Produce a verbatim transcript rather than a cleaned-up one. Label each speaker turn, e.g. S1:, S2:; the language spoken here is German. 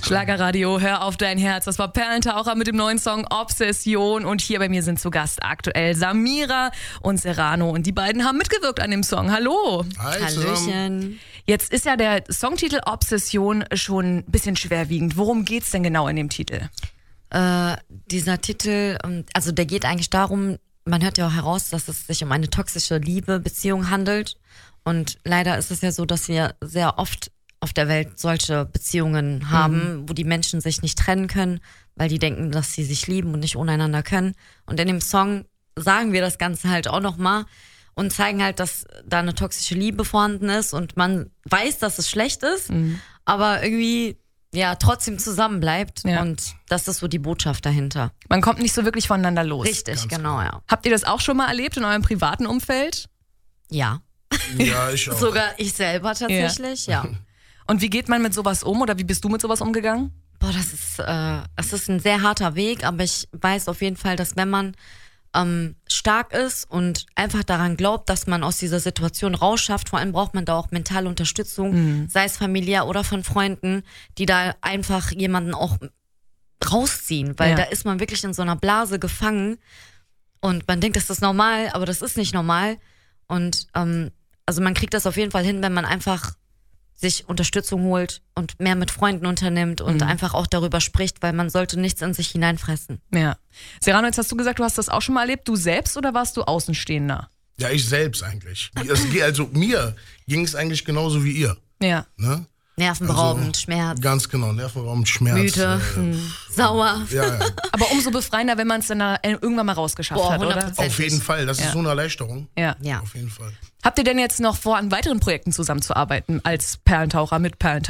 S1: Schlagerradio, hör auf dein Herz. Das war Perlentaucher mit dem neuen Song Obsession. Und hier bei mir sind zu Gast aktuell Samira und Serrano. Und die beiden haben mitgewirkt an dem Song. Hallo.
S2: Hi,
S3: Hallöchen.
S1: Jetzt ist ja der Songtitel Obsession schon ein bisschen schwerwiegend. Worum geht's denn genau in dem Titel?
S3: Äh, dieser Titel, also der geht eigentlich darum, man hört ja auch heraus, dass es sich um eine toxische Liebe-Beziehung handelt. Und leider ist es ja so, dass wir sehr oft auf der Welt solche Beziehungen haben, mhm. wo die Menschen sich nicht trennen können, weil die denken, dass sie sich lieben und nicht ohne einander können. Und in dem Song sagen wir das Ganze halt auch nochmal und zeigen halt, dass da eine toxische Liebe vorhanden ist und man weiß, dass es schlecht ist, mhm. aber irgendwie ja trotzdem zusammen bleibt. Ja. Und das ist so die Botschaft dahinter.
S1: Man kommt nicht so wirklich voneinander los.
S3: Richtig, Ganz genau, klar. ja.
S1: Habt ihr das auch schon mal erlebt in eurem privaten Umfeld?
S3: Ja.
S2: Ja, ich auch.
S3: Sogar ich selber tatsächlich, ja. ja.
S1: Und wie geht man mit sowas um oder wie bist du mit sowas umgegangen?
S3: Boah, das ist, äh, das ist ein sehr harter Weg, aber ich weiß auf jeden Fall, dass wenn man ähm, stark ist und einfach daran glaubt, dass man aus dieser Situation rausschafft, vor allem braucht man da auch mentale Unterstützung, mhm. sei es familiär oder von Freunden, die da einfach jemanden auch rausziehen, weil ja. da ist man wirklich in so einer Blase gefangen und man denkt, das ist normal, aber das ist nicht normal und ähm, also man kriegt das auf jeden Fall hin, wenn man einfach sich Unterstützung holt und mehr mit Freunden unternimmt und mhm. einfach auch darüber spricht, weil man sollte nichts in sich hineinfressen.
S1: Ja. Serrano, jetzt hast du gesagt, du hast das auch schon mal erlebt, du selbst oder warst du Außenstehender?
S2: Ja, ich selbst eigentlich. Also mir ging es eigentlich genauso wie ihr.
S1: Ja.
S2: Ne?
S3: Nervenberaubend,
S2: also,
S3: Schmerz.
S2: Ganz genau, nervenberaubend, Schmerz.
S3: Müde,
S2: äh,
S3: mhm. sauer.
S2: Ja, ja.
S1: Aber umso befreiender, wenn man es dann irgendwann mal rausgeschafft
S3: Boah,
S1: hat, oder?
S2: Auf jeden Fall, das
S1: ja.
S2: ist so eine Erleichterung.
S1: Ja.
S3: ja.
S2: Auf jeden Fall.
S1: Habt ihr denn jetzt noch vor, an weiteren Projekten zusammenzuarbeiten als Perlentaucher mit Perlentaucher?